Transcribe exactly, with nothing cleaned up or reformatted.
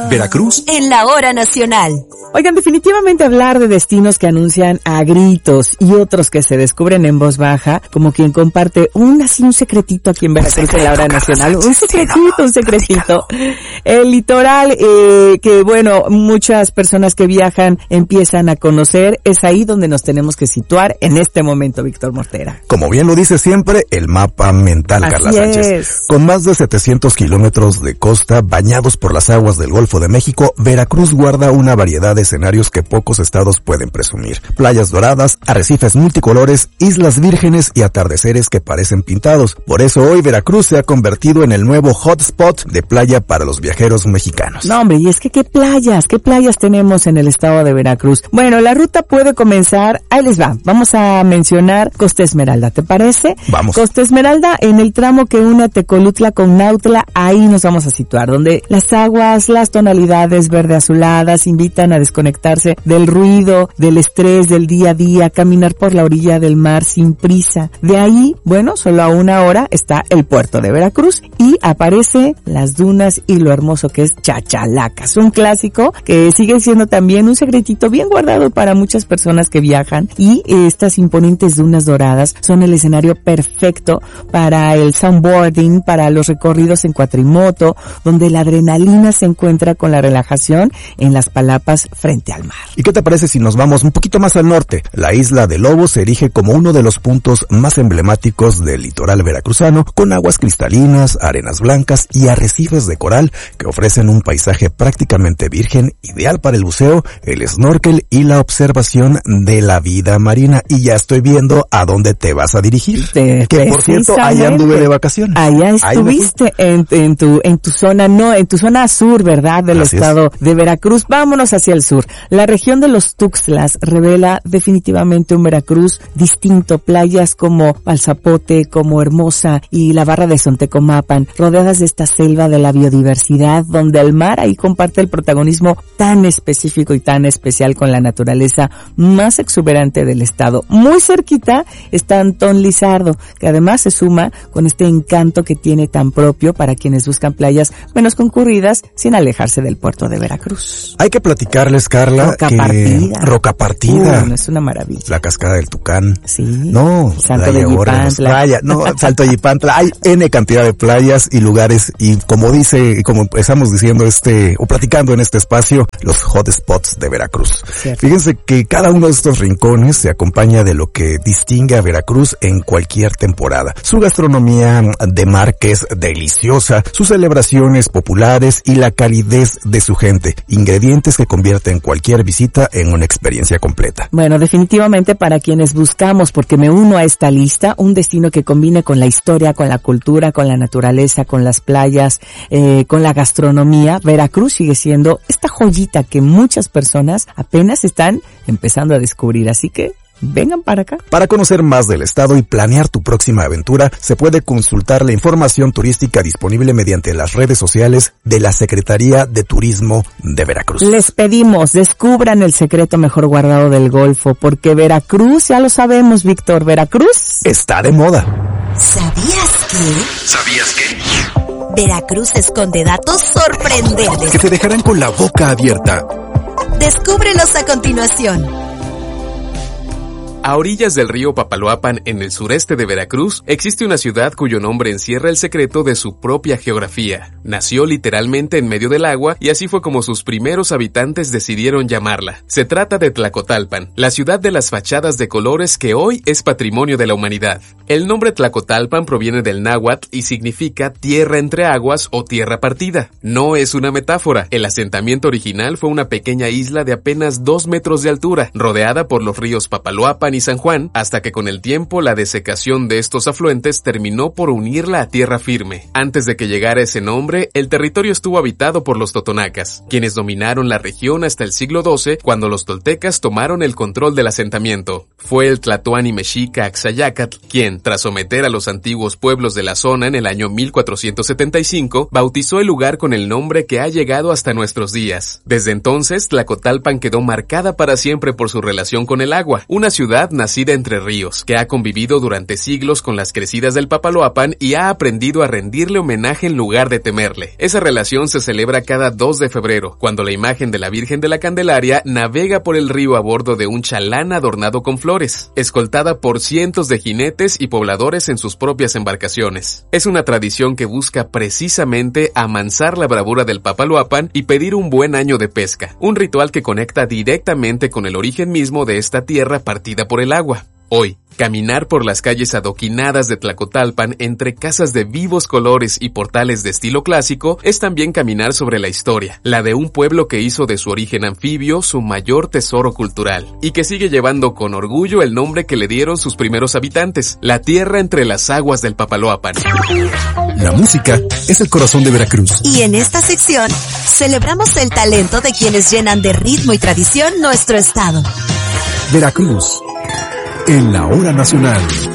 Veracruz en la hora nacional. Oigan, definitivamente hablar de destinos que anuncian a gritos y otros que se descubren en voz baja, como quien comparte un así un secretito aquí en Veracruz en la hora nacional, un secretito, un secretito. El litoral, eh, que bueno, muchas personas que viajan empiezan a conocer, es ahí donde nos tenemos que situar en este momento, Víctor Mortera. Como bien lo dice siempre, el mapa mental, Así Carla Sánchez. es. Con más de setecientos kilómetros de costa bañados por las aguas del Golfo de México, Veracruz guarda una variedad de escenarios que pocos estados pueden presumir. Playas doradas, arrecifes multicolores, islas vírgenes y atardeceres que parecen pintados. Por eso hoy Veracruz se ha convertido en el nuevo hotspot de playa para los viajeros mexicanos. No, hombre, y es que qué playas, qué playas tenemos en el estado de Veracruz. Bueno, la ruta puede comenzar, ahí les va, vamos a mencionar Costa Esmeralda, ¿te parece? Vamos. Costa Esmeralda, en el tramo que une a Tecolutla con Nautla, ahí nos vamos a situar, donde las aguas, las tonalidades verde azuladas invitan a desconectarse del ruido, del estrés del día a día, caminar por la orilla del mar sin prisa. De ahí, bueno, solo a una hora está el puerto de Veracruz y aparece las dunas y lo hermoso que es Chachalacas, un clásico que sigue siendo también un secretito bien guardado para muchas personas que viajan, y estas imponentes dunas doradas son el escenario perfecto para el soundboarding, para los recorridos en cuatrimoto, donde la adrenalina se encuentra con la relajación en las palapas frente al mar. ¿Y qué te parece si nos vamos un poquito más al norte? La isla de Lobos se erige como uno de los puntos más emblemáticos del litoral veracruzano, con aguas cristalinas, arenas blancas y arrecifes de coral que ofrecen un paisaje prácticamente virgen, ideal para el buceo, el snorkel y la observación de la vida marina. Y ya estoy viendo a dónde te vas a dirigir. Te, que por cierto, allá anduve de vacaciones. Allá estuviste en, en tu en tu zona, no, en tu zona sur, ¿verdad? Del Así estado es. de Veracruz. Vámonos hacia el sur. La región de los Tuxtlas revela definitivamente un Veracruz distinto. Playas como Palzapote, como Hermosa y la Barra de Sontecomapan, rodeadas de esta selva de la biodiversidad, donde el mar ahí comparte el protagonismo tan específico y tan especial con la naturaleza más exuberante del estado. Muy cerquita está Antón Lizardo, que además se suma con este encanto que tiene tan propio para quienes buscan playas menos concurridas sin alejarse del puerto de Veracruz. Hay que platicarles, Carla, Roca que Partida. Roca Partida. Uh, es una maravilla. La cascada del Tucán. Sí. No, Salto de Yipantla. Playa. No, Salto de Yipantla. Hay N cantidad de playas y lugares, y como dice, y como estamos diciendo este, o platicando en este espacio, los hotspots de Veracruz. Cierto. Fíjense que cada uno de estos rincones se acompaña de lo que distingue a Veracruz en cualquier temporada. Su gastronomía de mar, que es deliciosa, sus celebraciones populares y la calidez de su gente. Ingredientes que convierten cualquier visita en una experiencia completa. Bueno, definitivamente para quienes buscamos, porque me uno a esta lista, un destino que combine con la historia, con la cultura, con la naturaleza, con las playas, eh, con la gastronomía, Veracruz sigue siendo esta joyita que muchas personas apenas están empezando a descubrir. Así que vengan para acá. Para conocer más del estado y planear tu próxima aventura, se puede consultar la información turística disponible mediante las redes sociales de la Secretaría de Turismo de Veracruz. Les pedimos, descubran el secreto mejor guardado del Golfo, porque Veracruz, ya lo sabemos, Víctor, Veracruz está de moda. ¿Sabías que? ¿Sabías que? Veracruz esconde datos sorprendentes Que te dejarán con la boca abierta. Descúbrelos a continuación. A orillas del río Papaloapan, en el sureste de Veracruz, existe una ciudad cuyo nombre encierra el secreto de su propia geografía. Nació literalmente en medio del agua y así fue como sus primeros habitantes decidieron llamarla. Se trata de Tlacotalpan, la ciudad de las fachadas de colores que hoy es patrimonio de la humanidad. El nombre Tlacotalpan proviene del náhuatl y significa tierra entre aguas o tierra partida. No es una metáfora. El asentamiento original fue una pequeña isla de apenas dos metros de altura, rodeada por los ríos Papaloapan y San Juan, hasta que con el tiempo la desecación de estos afluentes terminó por unirla a tierra firme. Antes de que llegara ese nombre, el territorio estuvo habitado por los totonacas, quienes dominaron la región hasta el siglo doce, cuando los toltecas tomaron el control del asentamiento. Fue el tlatoani mexica Axayácatl quien, tras someter a los antiguos pueblos de la zona en el año mil cuatrocientos setenta y cinco, bautizó el lugar con el nombre que ha llegado hasta nuestros días. Desde entonces, Tlacotalpan quedó marcada para siempre por su relación con el agua, una ciudad ciudad nacida entre ríos, que ha convivido durante siglos con las crecidas del Papaloapan y ha aprendido a rendirle homenaje en lugar de temerle. Esa relación se celebra cada dos de febrero, cuando la imagen de la Virgen de la Candelaria navega por el río a bordo de un chalán adornado con flores, escoltada por cientos de jinetes y pobladores en sus propias embarcaciones. Es una tradición que busca precisamente amansar la bravura del Papaloapan y pedir un buen año de pesca, un ritual que conecta directamente con el origen mismo de esta tierra partida por el agua. Hoy, caminar por las calles adoquinadas de Tlacotalpan entre casas de vivos colores y portales de estilo clásico es también caminar sobre la historia, la de un pueblo que hizo de su origen anfibio su mayor tesoro cultural y que sigue llevando con orgullo el nombre que le dieron sus primeros habitantes, la tierra entre las aguas del Papaloapan. La música es el corazón de Veracruz. Y en esta sección celebramos el talento de quienes llenan de ritmo y tradición nuestro estado. Veracruz, en la hora nacional.